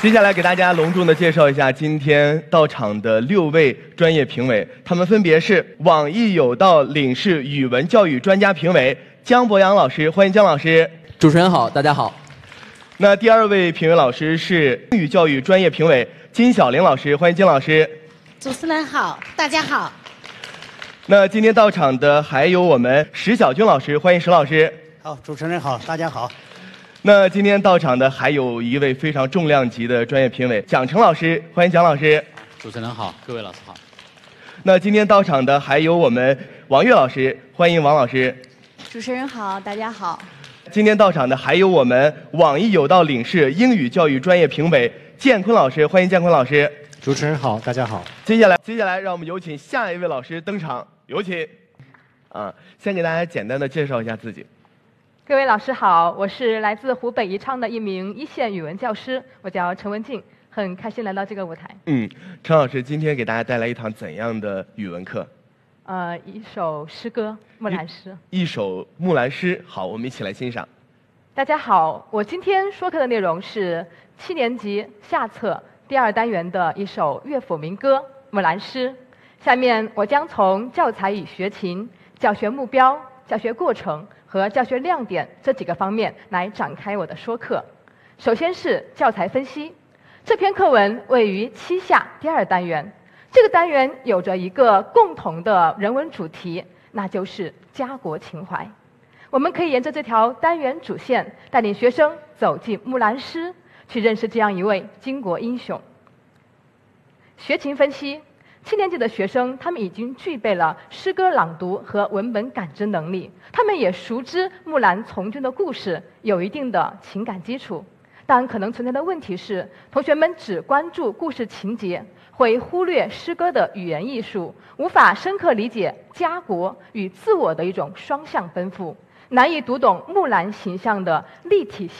接下来给大家隆重的介绍一下今天到场的6位专业评委，他们分别是网易有道领事语文教育专家评委姜博洋老师，欢迎姜老师。 主持人好，大家好。 那第2位评委老师是英语教育专业评委金晓玲老师，欢迎金老师。 主持人好，大家好。 那今天到场的还有我们石小军老师，欢迎石老师。 好，主持人好，大家好。 那今天到场的还有一位非常重量级的专业评委蒋成老师，欢迎蒋老师。 主持人好，各位老师好。 那今天到场的还有我们王悦老师，欢迎王老师。 主持人好，大家好。 今天到场的还有我们网易有道领事英语教育专业评委建坤老师，欢迎建坤老师。 主持人好，大家好。 接下来让我们有请下一位老师登场，有请。先给大家简单的介绍一下自己。 各位老师好，我是来自湖北宜昌的一名一线语文教师，我叫陈文静，很开心来到这个舞台。 陈老师今天给大家带来一堂怎样的语文课？ 一首诗歌《木兰诗》。 一首木兰诗，好，我们一起来欣赏。 大家好，我今天说课的内容是7年级下册第2单元的一首乐府民歌《木兰诗》。下面我将从教材与学情、教学目标、教学过程和教学亮点这几个方面来展开我的说课。首先是教材分析，这篇课文位于7下第2单元。这个单元有着一个共同的人文主题，那就是家国情怀。我们可以沿着这条单元主线，带领学生走进木兰诗，去认识这样一位巾帼英雄。学情分析，7年级的学生，他们已经具备了诗歌朗读和文本感知能力，他们也熟知木兰从军的故事，有一定的情感基础。但可能存在的问题是，同学们只关注故事情节，会忽略诗歌的语言艺术，无法深刻理解家国与自我的一种双向奔赴，难以读懂木兰形象的立体性。